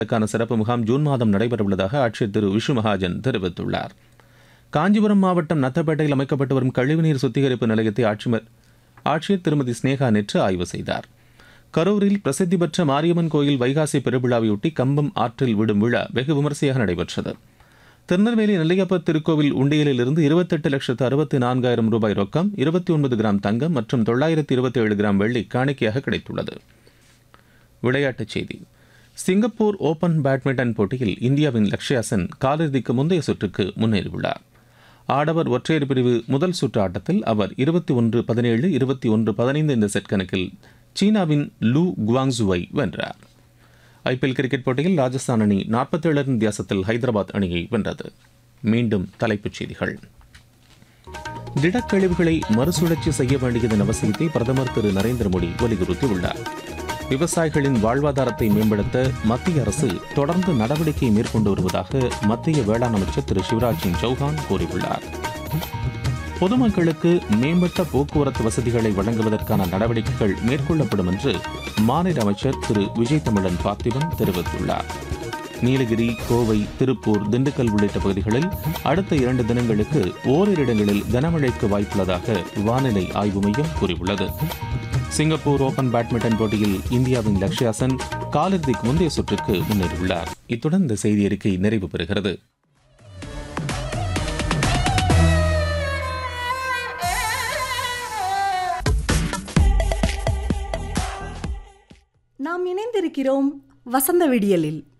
க்கான சிறப்பு முகாம் ஜூன் மாதம் நடைபெறவுள்ளதாக ஆட்சியர் திரு விஷு மகாஜன் தெரிவித்துள்ளார். காஞ்சிபுரம் மாவட்டம் நத்தப்பேட்டையில் அமைக்கப்பட்டு வரும் கழிவுநீர் சுத்திகரிப்பு நிலையத்தை ஆட்சியர் திருமதி ஸ்னேகா நேற்று ஆய்வு செய்தார். கரூரில் பிரசித்தி பெற்ற மாரியம்மன் கோயில் வைகாசி பெருவிழாவையொட்டி கம்பம் ஆற்றில் விடும் விழா வெகு விமரிசையாக நடைபெற்றது. திருநெல்வேலி நெல்லையப்பர் திருக்கோவில் உண்டியலிலிருந்து 28,64,000 ரூபாய் ரொக்கம், 29 கிராம் தங்கம் மற்றும் 927 கிராம் வெள்ளி காணிக்கையாக கிடைத்துள்ளது. விளையாட்டுச் செய்தி. சிங்கப்பூர் ஓபன் பேட்மிண்டன் போட்டியில் இந்தியாவின் லக்ஷ்யா சென் காலிறுதிக்கு முந்தைய சுற்றுக்கு முன்னேறியுள்ளார். ஆடவர் ஒற்றையர் பிரிவு முதல் சுற்று ஆட்டத்தில் அவர் 21-17, 21-15 இந்த செட் கணக்கில் சீனாவின் லூ குவாங்ஸுவை வென்றார். ஐபிஎல் கிரிக்கெட் போட்டியில் ராஜஸ்தான் அணி 47 ரன் வித்தியாசத்தில் ஹைதராபாத் அணியை வென்றது. மீண்டும் தலைப்புச் செய்திகள். திடக்கழிவுகளை மறுசுழற்சி செய்ய வேண்டியதன் அவசியத்தை பிரதமர் திரு நரேந்திர மோடி வலியுறுத்தியுள்ளார். விவசாயிகளின் வாழ்வாதாரத்தை மேம்படுத்த மத்திய அரசு தொடர்ந்து நடவடிக்கை மேற்கொண்டு வருவதாக மத்திய வேளாண் அமைச்சர் திரு சிவராஜ் சிங் சௌஹான் கூறியுள்ளார். பொதுமக்களுக்கு மேம்பட்ட போக்குவரத்து வசதிகளை வழங்குவதற்கான நடவடிக்கைகள் மேற்கொள்ளப்படும் என்று மாநில அமைச்சர் திரு விஜய் தமிழன் பார்த்திபன் தெரிவித்துள்ளார். நீலகிரி, கோவை, திருப்பூர், திண்டுக்கல் உள்ளிட்ட பகுதிகளில் அடுத்த 2 தினங்களுக்கு ஓரிரு இடங்களில் கனமழைக்கு வாய்ப்புள்ளதாக வானிலை ஆய்வு மையம் கூறியுள்ளது. சிங்கப்பூர் ஓபன் பேட்மிண்டன் போட்டியில் இந்தியாவின் லக்ஷ்யா சென் காலிறுதிக்கு முந்தைய சுற்றுக்கு முன்னேறியுள்ளார். இத்துடன் இந்த செய்தி அறிக்கை நிறைவு பெறுகிறது. நாம் இணைந்திருக்கிறோம் வசந்த விடியலில்.